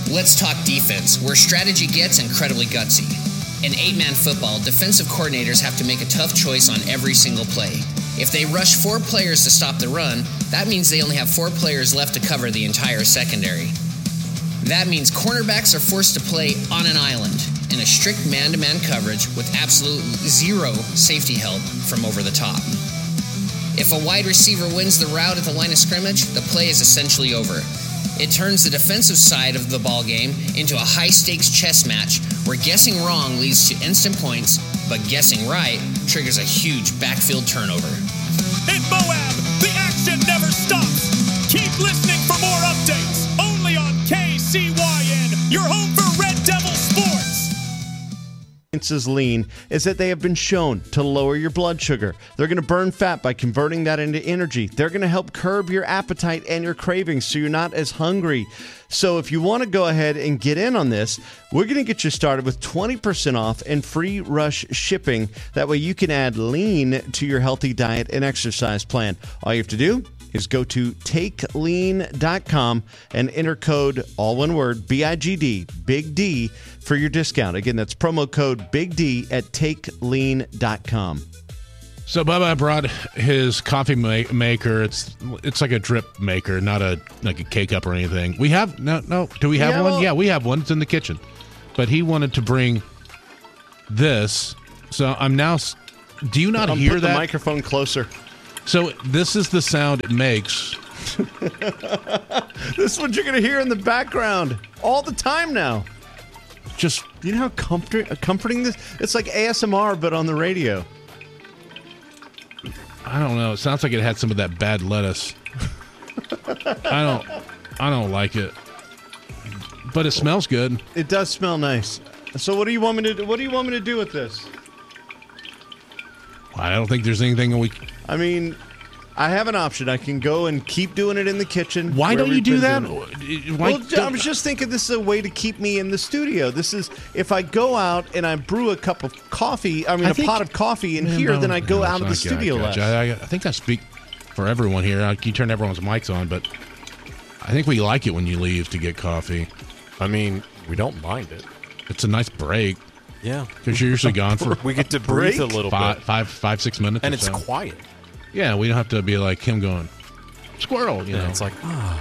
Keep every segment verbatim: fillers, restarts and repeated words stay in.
Let's talk defense, where strategy gets incredibly gutsy. In eight-man football, defensive coordinators have to make a tough choice on every single play. If they rush four players to stop the run, that means they only have four players left to cover the entire secondary. That means cornerbacks are forced to play on an island in a strict man-to-man coverage with absolute zero safety help from over the top. If a wide receiver wins the route at the line of scrimmage, the play is essentially over. It turns the defensive side of the ball game into a high-stakes chess match where guessing wrong leads to instant points, but guessing right triggers a huge backfield turnover. In Moab, the action never stops. Keep listening for more updates. Only on K C Y N, your home for Red Devil Sports. Lean is that they have been shown to lower your blood sugar. They're going to burn fat by converting that into energy. They're going to help curb your appetite and your cravings so you're not as hungry. So if you want to go ahead and get in on this, we're going to get you started with twenty percent off and free rush shipping. That way you can add lean to your healthy diet and exercise plan. All you have to do is go to take lean dot com and enter code, all one word, B I G D, Big D, for your discount. Again, that's promo code Big D at take lean dot com. So Bubba brought his coffee ma- maker. It's it's like a drip maker, not a like a K-Cup or anything. We have no no. Do we have Yeah, one? well- Yeah, we have one. It's in the kitchen. But he wanted to bring this. So I'm now. s- Do you not I'm hear put the that? microphone closer. So this is the sound it makes. This is what you're going to hear in the background all the time now. Just You know how comfort- comforting this? It's like A S M R, but on the radio. I don't know. It sounds like it had some of that bad lettuce. I don't. I don't like it. But it smells good. It does smell nice. So what do you want me to do? What do you want me to do with this? I don't think there's anything we. I mean, I have an option. I can go and keep doing it in the kitchen. Why don't wherever you do it's that? in. Why Well, don't- I was just thinking this is a way to keep me in the studio. This is if I go out and I brew a cup of coffee, I mean I a think- pot of coffee in Yeah, here, no, then I go no, out of the it's not- studio I, less. gotcha. I, I, I think I speak for everyone here. I, you turn everyone's mics on, but I think we like it when you leave to get coffee. I mean, we don't mind it. It's a nice break Yeah. because you're usually gone for We get to breathe Break? a little five, bit. five, five, six minutes, And or it's so. quiet. Yeah, we don't have to be like him going squirrel. You Yeah, know, it's like, ah.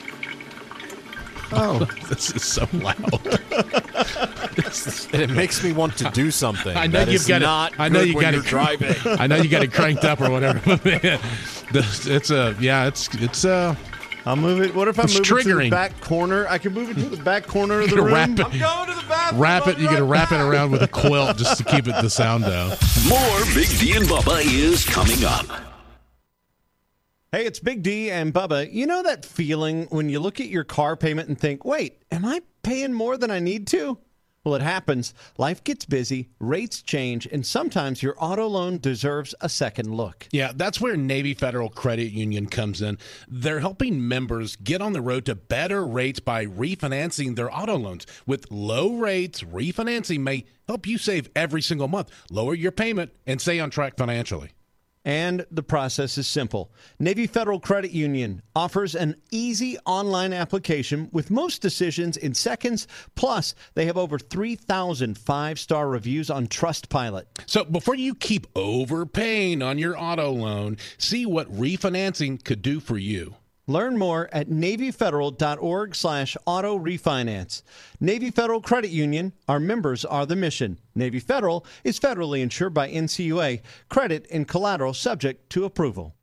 Oh, this is so loud. And it makes me want to do something. I know that you've is got it- not I know good you when got it- you're driving. I know you got it cranked up or whatever, but man, this, it's a yeah, it's it's uh. I'll move it. What if I It's move it to the triggering. back corner? I can move it to the back corner of the You're room. gonna wrap it- I'm going to the bathroom. Wrap it. I'll You got to be wrap it right around with a quilt just to keep it the sound down. More Big D and Bubba is coming up. Hey, it's Big D and Bubba. You know that feeling when you look at your car payment and think, wait, am I paying more than I need to? Well, it happens. Life gets busy, rates change, and sometimes your auto loan deserves a second look. Yeah, that's where Navy Federal Credit Union comes in. They're helping members get on the road to better rates by refinancing their auto loans. With low rates, refinancing may help you save every single month, lower your payment, and stay on track financially. And the process is simple. Navy Federal Credit Union offers an easy online application with most decisions in seconds. Plus, they have over three thousand five-star reviews on Trustpilot. So before you keep overpaying on your auto loan, see what refinancing could do for you. Learn more at NavyFederal.org slash auto refinance. Navy Federal Credit Union, our members are the mission. Navy Federal is federally insured by N C U A. Credit and collateral subject to approval.